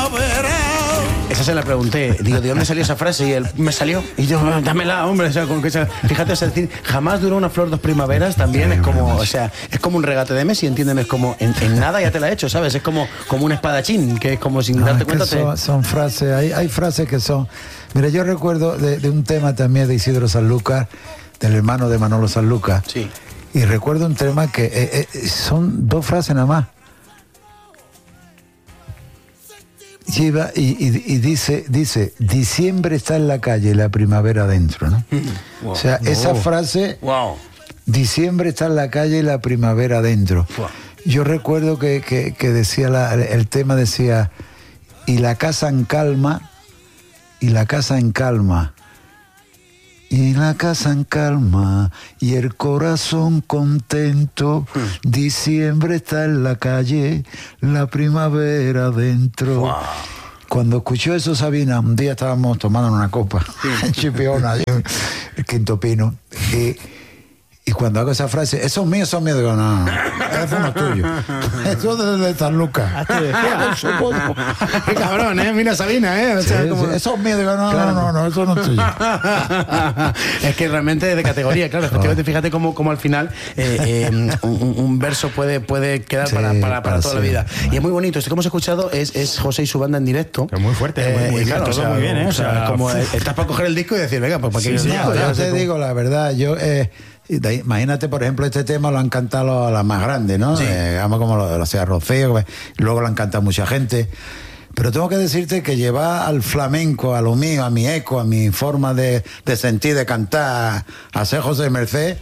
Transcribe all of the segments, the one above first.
primavera. Esa se la pregunté, digo, ¿de dónde salió esa frase? Y él me salió. Y yo, dámela, hombre. O sea, con que fíjate, es decir, jamás duró una flor dos primaveras, también es como, o sea, es como un regate de Messi, ¿entienden? Es como, en nada ya te la he hecho, ¿sabes? Es como un espadachín, que es como sin darte cuenta. Son frases, hay frases que son... Mira, yo recuerdo de un tema también de Isidro Sanlúcar, del hermano de Manolo Sanlúcar. Sí. Y recuerdo un tema que son dos frases nada más. Lleva y dice, diciembre está en la calle y la primavera adentro, ¿no? Wow. O sea, esa frase, wow. Diciembre está en la calle y la primavera adentro. Wow. Yo recuerdo que decía, el tema decía, y la casa en calma, y la casa en calma. Y la casa en calma y el corazón contento, diciembre está en la calle, la primavera dentro. Wow. Cuando escuchó eso Sabina, un día estábamos tomando una copa en Chipiona, el Quinto Pino, y cuando hago esa frase, eso es mío, digo, no, eso no es tuyo. Eso es de San Lucas. Qué cabrón, Mira Sabina, O sea, sí, como... sí, eso es mío, digo, no, eso no es tuyo. Es que realmente es de categoría, claro. Efectivamente, fíjate cómo al final un verso puede quedar para toda la vida. Y es muy bonito. Esto que hemos escuchado es José y su banda en directo. Es muy fuerte, muy claro, todo muy bien, O sea, como estás para coger el disco y decir, venga, pues para qué. Yo te digo la verdad, imagínate, por ejemplo, este tema lo han cantado a las más grandes, ¿no? Sí. Digamos como lo sea Rocío, luego lo han cantado mucha gente. Pero tengo que decirte que llevar al flamenco, a lo mío, a mi eco, a mi forma de sentir, de cantar, a ser José Merced,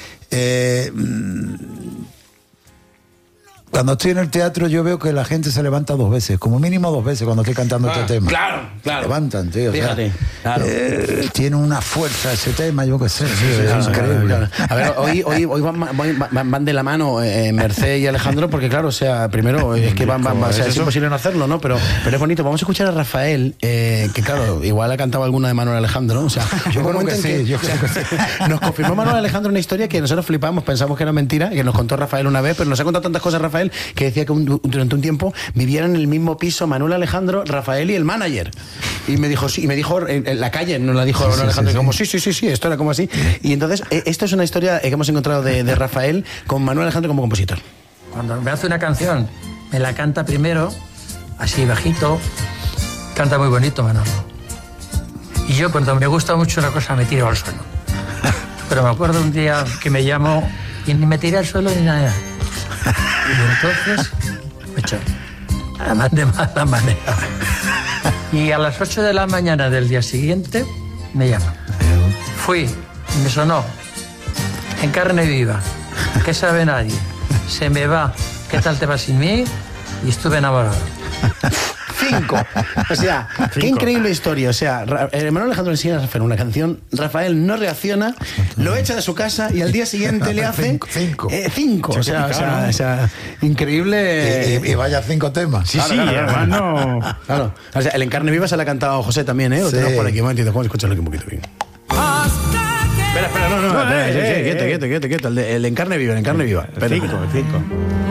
cuando estoy en el teatro yo veo que la gente se levanta dos veces, como mínimo dos veces cuando estoy cantando este tema. Claro. Se levantan, tío. Fíjate, claro. Tiene una fuerza ese tema, yo qué sé, es increíble. Claro. A ver, hoy van de la mano Merced y Alejandro, porque claro, o sea, primero es que van o sea, es imposible no hacerlo, ¿no? Pero es bonito. Vamos a escuchar a Rafael, que claro, igual ha cantado alguna de Manuel Alejandro, ¿no? O sea, yo creo que sí. Nos confirmó Manuel Alejandro una historia que nosotros flipamos, pensamos que era mentira, que nos contó Rafael una vez, pero nos ha contado tantas cosas Rafael que decía que durante un tiempo vivieron en el mismo piso Manuel Alejandro, Rafael y el manager. Y me dijo, en la calle, nos la dijo Manuel Alejandro, como sí, esto era como así. Y entonces, esto es una historia que hemos encontrado de Rafael con Manuel Alejandro como compositor. Cuando me hace una canción, me la canta primero, así bajito, canta muy bonito Manolo. Y yo cuando me gusta mucho una cosa me tiro al suelo. Pero me acuerdo un día que me llamó y ni me tiré al suelo ni nada. Y entonces me echó. Además de mala manera. Y a las 8 de la mañana del día siguiente me llama. Fui y me sonó en carne viva. ¿Qué sabe nadie? Se me va. ¿Qué tal te va sin mí? Y estuve enamorado. 5. O sea, qué increíble historia. O sea, Manuel Alejandro le enseña a Rafael una canción, Rafael no reacciona, lo echa de su casa y al día siguiente le hace 5. O sea, increíble. Y vaya 5 temas. Sí, hermano. Claro. O sea, el En carne viva se la ha cantado José también, Lo tenemos por aquí. Un momentito, vamos a escucharlo aquí un poquito bien. Espera, no. Quieto. El En carne viva, Espera. 5.